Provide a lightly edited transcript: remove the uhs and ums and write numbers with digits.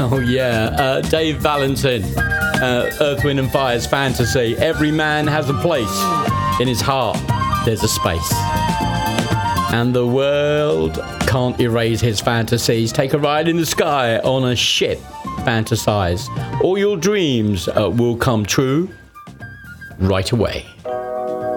Oh, yeah. Dave Valentin, Earth, Wind and Fire's fantasy. Every man has a place. In his heart, there's a space. And the world can't erase his fantasies. Take a ride in the sky on a ship. Fantasize. All your dreams will come true right away.